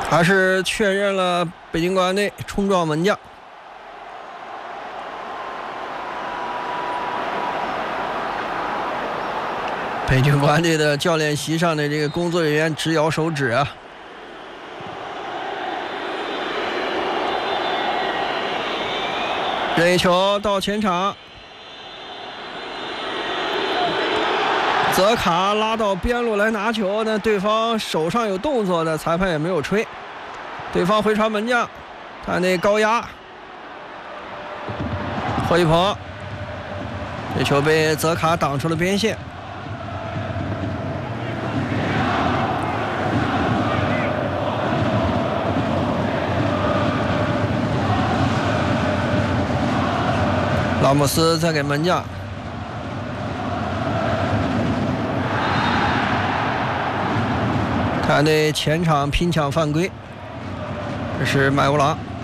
还是确认了北京国安队冲撞门将。北京国安队的教练席上的这个工作人员直摇手指啊。任意球到前场，泽卡拉到边路来拿球，但对方手上有动作的，裁判也没有吹。对方回传门将，他那高压，霍一鹏，这球被泽卡挡出了边线。拉莫斯再给门将，看那前场拼抢犯规，这是麦乌朗。